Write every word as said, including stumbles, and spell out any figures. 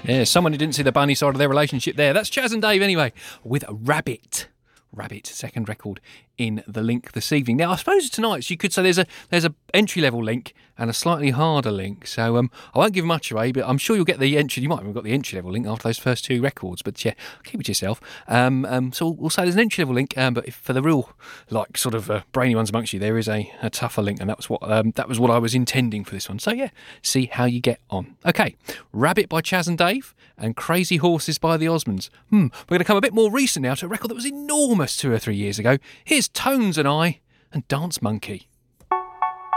Yeah, someone who didn't see the bunny side of their relationship there. That's Chas and Dave anyway, with Rabbit. Rabbit, second record in the link this evening. Now, I suppose tonight you could say there's a there's a entry level link and a slightly harder link. So um, I won't give much away, but I'm sure you'll get the entry. You might have got the entry level link after those first two records, but yeah, keep it to yourself. Um, um, so we'll say there's an entry level link, um, but if for the real like sort of uh, brainy ones amongst you, there is a, a tougher link, and that was what um, that was what I was intending for this one. So yeah, see how you get on. Okay, Rabbit by Chas and Dave and Crazy Horses by the Osmonds. Hmm, we're going to come a bit more recent now to a record that was enormous two or three years ago. Here's Tones and I and Dance Monkey.